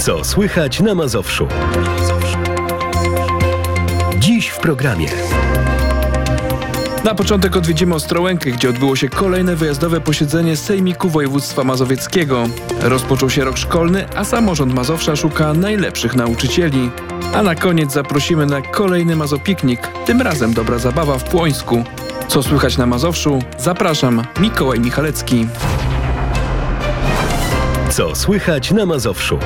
Co słychać na Mazowszu? Dziś w programie. Na początek odwiedzimy Ostrołękę, gdzie odbyło się kolejne wyjazdowe posiedzenie Sejmiku Województwa Mazowieckiego. Rozpoczął się rok szkolny, a samorząd Mazowsza szuka najlepszych nauczycieli. A na koniec zaprosimy na kolejny Mazopiknik, tym razem dobra zabawa w Płońsku. Co słychać na Mazowszu? Zapraszam, Mikołaj Michalecki. Co słychać na Mazowszu?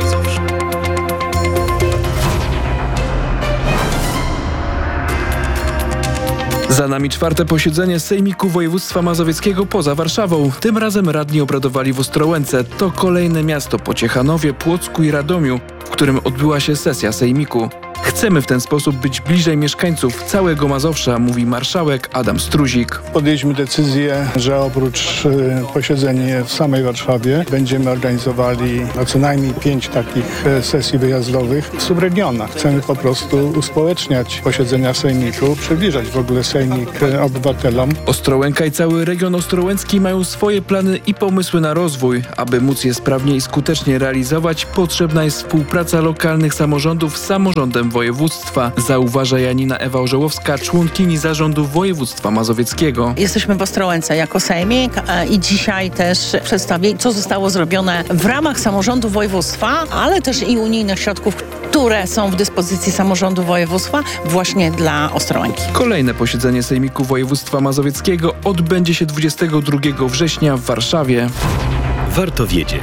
Za nami czwarte posiedzenie Sejmiku Województwa Mazowieckiego poza Warszawą. Tym razem radni obradowali w Ostrołęce. To kolejne miasto po Ciechanowie, Płocku i Radomiu, w którym odbyła się sesja Sejmiku. Chcemy w ten sposób być bliżej mieszkańców całego Mazowsza, mówi marszałek Adam Struzik. Podjęliśmy decyzję, że oprócz posiedzeń w samej Warszawie będziemy organizowali co najmniej 5 takich sesji wyjazdowych w subregionach. Chcemy po prostu uspołeczniać posiedzenia Sejmiku, przybliżać w ogóle Sejmik obywatelom. Ostrołęka i cały region ostrołęcki mają swoje plany i pomysły na rozwój. Aby móc je sprawnie i skutecznie realizować, potrzebna jest współpraca lokalnych samorządów z samorządem województwa, zauważa Janina Ewa Orzełowska, członkini zarządu województwa mazowieckiego. Jesteśmy w Ostrołęce jako Sejmik i dzisiaj też przedstawię, co zostało zrobione w ramach samorządu województwa, ale też i unijnych środków, które są w dyspozycji samorządu województwa właśnie dla Ostrołęki. Kolejne posiedzenie Sejmiku Województwa Mazowieckiego odbędzie się 22 września w Warszawie. Warto wiedzieć.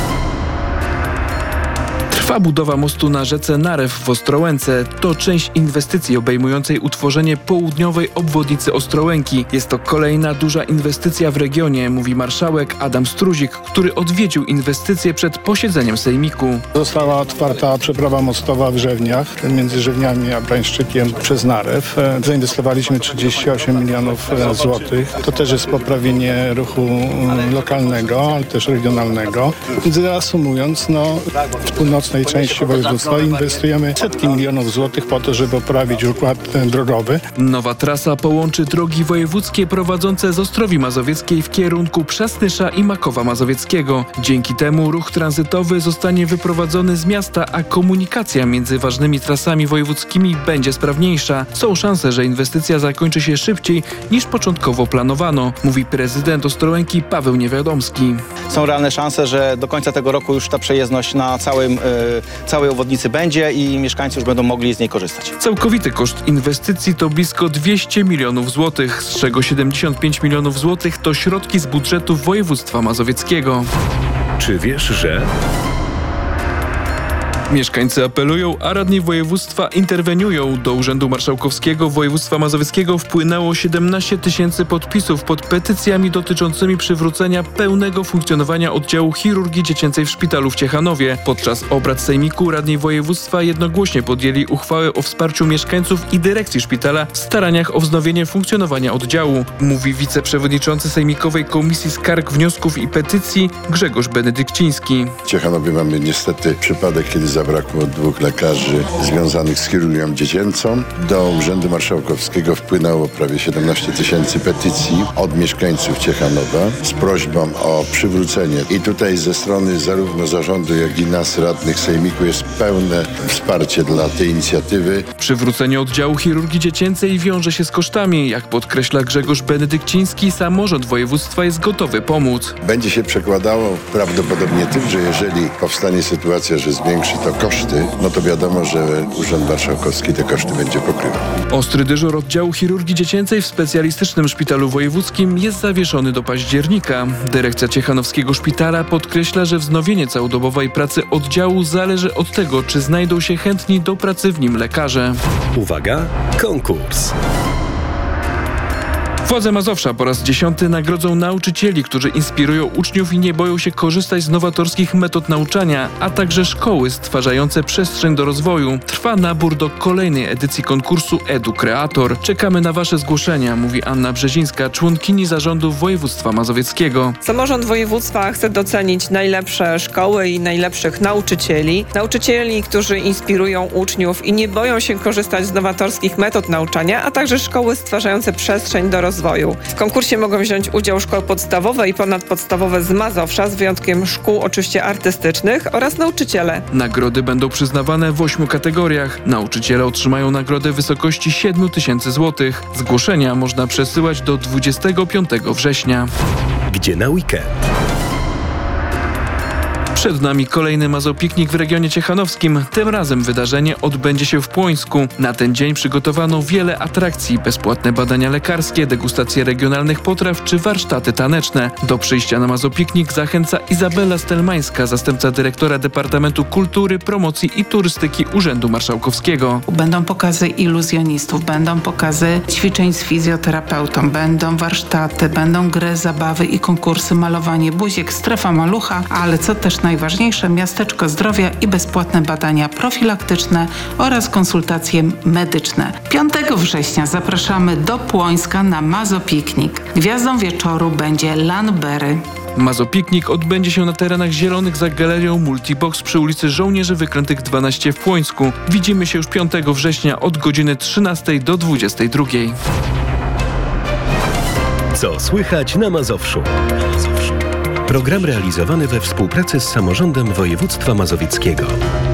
Trwa budowa mostu na rzece Narew w Ostrołęce. To część inwestycji obejmującej utworzenie południowej obwodnicy Ostrołęki. Jest to kolejna duża inwestycja w regionie, mówi marszałek Adam Struzik, który odwiedził inwestycje przed posiedzeniem Sejmiku. Została otwarta przeprawa mostowa w Rzewniach, między Rzewniami a Brańszczykiem przez Narew. Zainwestowaliśmy 38 milionów złotych. To też jest poprawienie ruchu lokalnego, ale też regionalnego. Więc reasumując, w północnej części województwa inwestujemy setki milionów złotych po to, żeby poprawić układ drogowy. Nowa trasa połączy drogi wojewódzkie prowadzące z Ostrowi Mazowieckiej w kierunku Przasnysza i Makowa Mazowieckiego. Dzięki temu ruch tranzytowy zostanie wyprowadzony z miasta, a komunikacja między ważnymi trasami wojewódzkimi będzie sprawniejsza. Są szanse, że inwestycja zakończy się szybciej niż początkowo planowano, mówi prezydent Ostrołęki Paweł Niewiadomski. Są realne szanse, że do końca tego roku już ta przejezdność na całej obwodnicy będzie i mieszkańcy już będą mogli z niej korzystać. Całkowity koszt inwestycji to blisko 200 milionów złotych, z czego 75 milionów złotych to środki z budżetu województwa mazowieckiego. Czy wiesz, że... Mieszkańcy apelują, a radni województwa interweniują. Do Urzędu Marszałkowskiego Województwa Mazowieckiego wpłynęło 17 000 podpisów pod petycjami dotyczącymi przywrócenia pełnego funkcjonowania oddziału chirurgii dziecięcej w szpitalu w Ciechanowie. Podczas obrad Sejmiku radni województwa jednogłośnie podjęli uchwałę o wsparciu mieszkańców i dyrekcji szpitala w staraniach o wznowienie funkcjonowania oddziału, mówi wiceprzewodniczący Sejmikowej Komisji Skarg, Wniosków i Petycji Grzegorz Benedykciński. W Ciechanowie mamy niestety przypadek, kiedy zabrakło 2 lekarzy związanych z chirurgią dziecięcą. Do Urzędu Marszałkowskiego wpłynęło prawie 17 000 petycji od mieszkańców Ciechanowa z prośbą o przywrócenie. I tutaj ze strony zarówno zarządu, jak i nas, radnych Sejmiku, jest pełne wsparcie dla tej inicjatywy. Przywrócenie oddziału chirurgii dziecięcej wiąże się z kosztami. Jak podkreśla Grzegorz Benedykciński, samorząd województwa jest gotowy pomóc. Będzie się przekładało prawdopodobnie tym, że jeżeli powstanie sytuacja, że zwiększy to koszty, to wiadomo, że Urząd Marszałkowski te koszty będzie pokrywał. Ostry dyżur oddziału chirurgii dziecięcej w specjalistycznym szpitalu wojewódzkim jest zawieszony do października. Dyrekcja Ciechanowskiego Szpitala podkreśla, że wznowienie całodobowej pracy oddziału zależy od tego, czy znajdą się chętni do pracy w nim lekarze. Uwaga, konkurs. Władze Mazowsza po raz 10 nagrodzą nauczycieli, którzy inspirują uczniów i nie boją się korzystać z nowatorskich metod nauczania, a także szkoły stwarzające przestrzeń do rozwoju. Trwa nabór do kolejnej edycji konkursu EduKreator. Czekamy na Wasze zgłoszenia, mówi Anna Brzezińska, członkini zarządu województwa mazowieckiego. Samorząd województwa chce docenić najlepsze szkoły i najlepszych nauczycieli. Nauczycieli, którzy inspirują uczniów i nie boją się korzystać z nowatorskich metod nauczania, a także szkoły stwarzające przestrzeń do rozwoju rozwoju. W konkursie mogą wziąć udział szkoły podstawowe i ponadpodstawowe z Mazowsza, z wyjątkiem szkół oczywiście artystycznych, oraz nauczyciele. Nagrody będą przyznawane w 8 kategoriach. Nauczyciele otrzymają nagrodę w wysokości 7 tysięcy złotych. Zgłoszenia można przesyłać do 25 września. Gdzie na weekend? Przed nami kolejny Mazopiknik w regionie ciechanowskim. Tym razem wydarzenie odbędzie się w Płońsku. Na ten dzień przygotowano wiele atrakcji, bezpłatne badania lekarskie, degustacje regionalnych potraw czy warsztaty taneczne. Do przyjścia na Mazopiknik zachęca Izabela Stelmańska, zastępca dyrektora Departamentu Kultury, Promocji i Turystyki Urzędu Marszałkowskiego. Będą pokazy iluzjonistów, będą pokazy ćwiczeń z fizjoterapeutą, będą warsztaty, będą gry, zabawy i konkursy, malowanie buziek, strefa malucha, ale co też najważniejsze, miasteczko zdrowia i bezpłatne badania profilaktyczne oraz konsultacje medyczne. 5 września zapraszamy do Płońska na Mazopiknik. Gwiazdą wieczoru będzie Lanbery. Mazopiknik odbędzie się na terenach zielonych za galerią Multibox przy ulicy Żołnierzy Wyklętych 12 w Płońsku. Widzimy się już 5 września od godziny 13 do 22. Co słychać na Mazowszu? Program realizowany we współpracy z Samorządem Województwa Mazowieckiego.